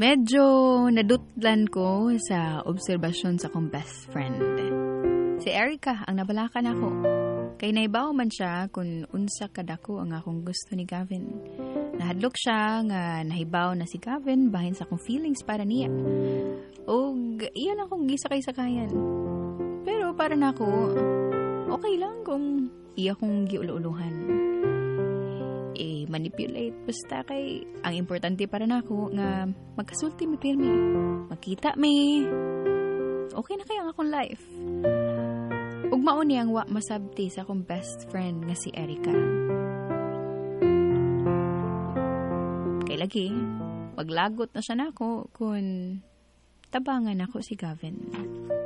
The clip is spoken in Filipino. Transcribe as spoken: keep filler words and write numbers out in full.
Medyo nadutlan ko sa obserbasyon sa kong best friend. Si Erica ang nabalakan ako. Kay naibaw man siya kung unsa kadako ang akong gusto ni Gavin. Nahadlok siya nga nahibaw na si Gavin bahin sa akong feelings para niya. O iyan akong gisakay-sakayan. Pero para nako, okay lang kung iya kong giuluuluhan. Eh, manipulate. Basta kay, ang importante para nako nga magkasulti mi pirmi. Makita mi. Okay na kaya ang akong life. Ug mao ni ang wa masabti sa akong best friend nga si Erica. Kay lagi, maglagot na siya nako kung tabangan ako si Gavin.